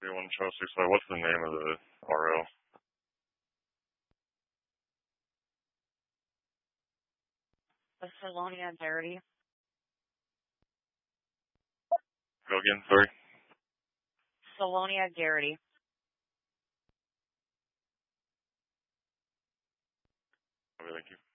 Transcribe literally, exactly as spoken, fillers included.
one Charles six five. What's the name of the R O? Salonia Garrity. Go again, sorry. Salonia Garrity. Okay, thank you.